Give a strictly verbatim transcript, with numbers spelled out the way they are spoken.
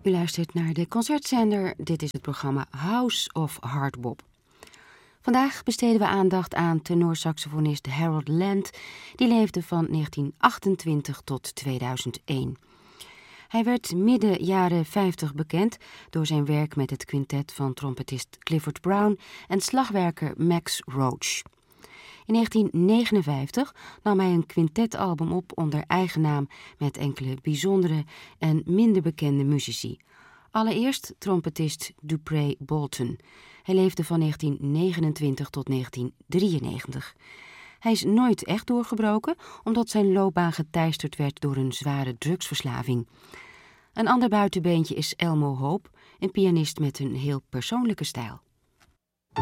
U luistert naar de concertzender. Dit is het programma House of Hard Bop. Vandaag besteden we aandacht aan tenorsaxofonist Harold Land. Die leefde van negentien achtentwintig tot tweeduizend één. Hij werd midden jaren vijftig bekend door zijn werk met het quintet van trompetist Clifford Brown en slagwerker Max Roach. In negentien negenenvijftig nam hij een quintetalbum op onder eigen naam met enkele bijzondere en minder bekende muzici. Allereerst trompetist Dupree Bolton. Hij leefde van negentien negenentwintig tot negentien drieënnegentig. Hij is nooit echt doorgebroken omdat zijn loopbaan geteisterd werd door een zware drugsverslaving. Een ander buitenbeentje is Elmo Hope, een pianist met een heel persoonlijke stijl.